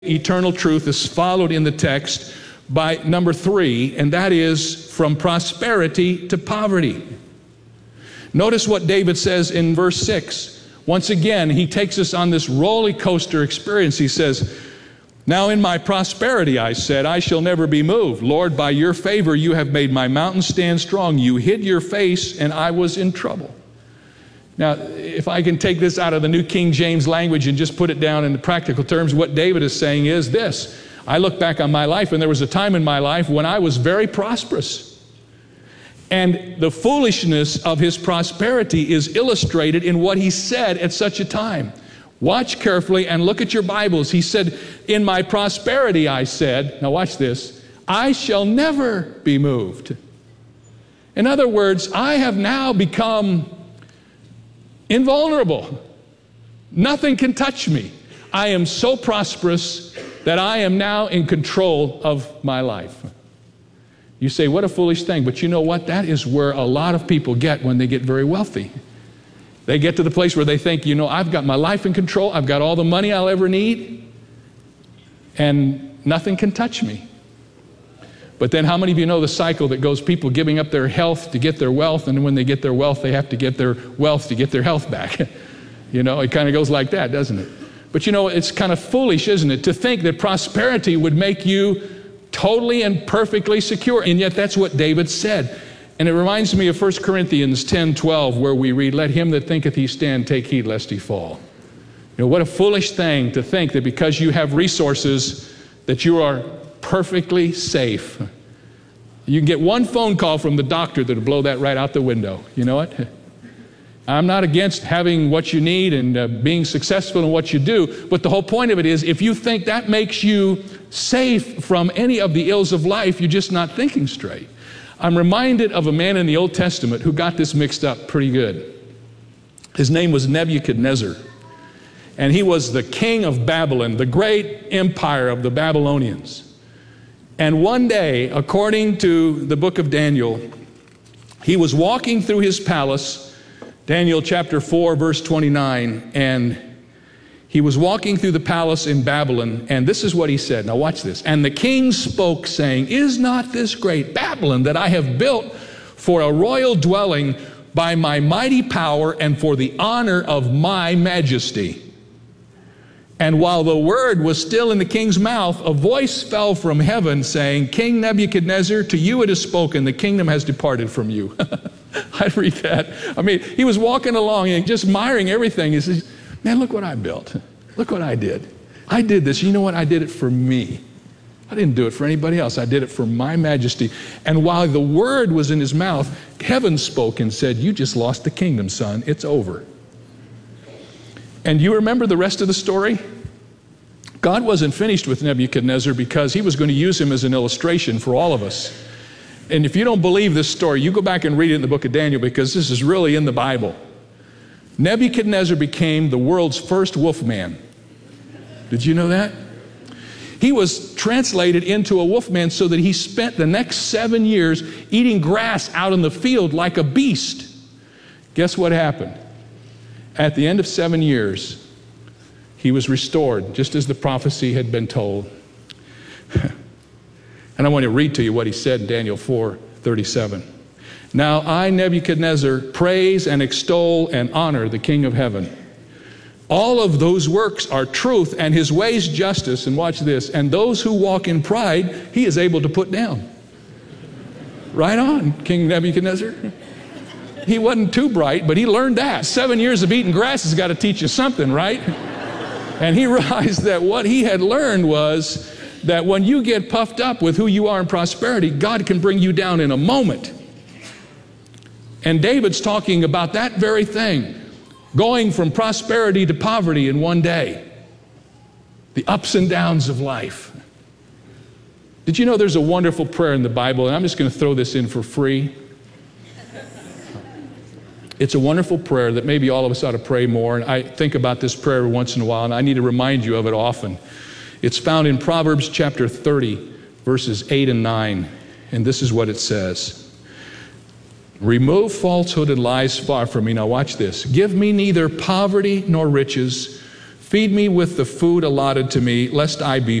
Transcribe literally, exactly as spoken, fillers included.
Eternal truth is followed in the text by number three, and that is from prosperity to poverty. Notice what David says in verse six. Once again, he takes us on this roller coaster experience. He says, "Now in my prosperity, I said, I shall never be moved. Lord, by your favor, you have made my mountain stand strong. You hid your face, and I was in trouble." Now, if I can take this out of the New King James language and just put it down in the practical terms, what David is saying is this. I look back on my life, and there was a time in my life when I was very prosperous. And the foolishness of his prosperity is illustrated in what he said at such a time. Watch carefully and look at your Bibles. He said, "In my prosperity, I said," now watch this, "I shall never be moved." In other words, I have now become invulnerable. Nothing can touch me. I am so prosperous that I am now in control of my life. You say, what a foolish thing. But you know what? That is where a lot of people get when they get very wealthy. They get to the place where they think, you know, I've got my life in control. I've got all the money I'll ever need. And nothing can touch me. But then how many of you know the cycle that goes people giving up their health to get their wealth, and when they get their wealth, they have to get their wealth to get their health back? You know, it kind of goes like that, doesn't it? But you know, it's kind of foolish, isn't it, to think that prosperity would make you totally and perfectly secure. And yet that's what David said. And it reminds me of First Corinthians ten twelve, where we read, "Let him that thinketh he stand take heed lest he fall." You know, what a foolish thing to think that because you have resources that you are perfectly safe. You can get one phone call from the doctor that'll blow that right out the window. You know what? I'm not against having what you need and uh, being successful in what you do, but the whole point of it is, if you think that makes you safe from any of the ills of life, you're just not thinking straight. I'm reminded of a man in the Old Testament who got this mixed up pretty good. His name was Nebuchadnezzar, and he was the king of Babylon, the great empire of the Babylonians. And one day, according to the book of Daniel, he was walking through his palace, Daniel chapter four, verse twenty-nine, and he was walking through the palace in Babylon, and this is what he said. Now watch this. "And the king spoke, saying, Is not this great Babylon that I have built for a royal dwelling by my mighty power and for the honor of my majesty? And while the word was still in the king's mouth, a voice fell from heaven saying, King Nebuchadnezzar, to you it is spoken, the kingdom has departed from you." I read that. I mean, he was walking along and just admiring everything. He says, man, look what I built. Look what I did. I did this. You know what? I did it for me. I didn't do it for anybody else. I did it for my majesty. And while the word was in his mouth, heaven spoke and said, you just lost the kingdom, son. It's over. And you remember the rest of the story? God wasn't finished with Nebuchadnezzar because he was going to use him as an illustration for all of us. And if you don't believe this story, you go back and read it in the book of Daniel, because this is really in the Bible. Nebuchadnezzar became the world's first wolf man. Did you know that? He was translated into a wolf man so that he spent the next seven years eating grass out in the field like a beast. Guess what happened? At the end of seven years, he was restored, just as the prophecy had been told. And I want to read to you what he said in Daniel four thirty-seven. "Now I, Nebuchadnezzar, praise and extol and honor the King of heaven. All of those works are truth, and his ways justice," and watch this, "and those who walk in pride, he is able to put down." Right on, King Nebuchadnezzar. He wasn't too bright, but he learned that. Seven years of eating grass has got to teach you something, right? And he realized that what he had learned was that when you get puffed up with who you are in prosperity, God can bring you down in a moment. And David's talking about that very thing, going from prosperity to poverty in one day, the ups and downs of life. Did you know there's a wonderful prayer in the Bible, and I'm just going to throw this in for free. It's a wonderful prayer that maybe all of us ought to pray more, and I think about this prayer every once in a while, and I need to remind you of it often. It's found in Proverbs chapter thirty, verses eight and nine, and this is what it says. "Remove falsehood and lies far from me." Now watch this. "Give me neither poverty nor riches. Feed me with the food allotted to me, lest I be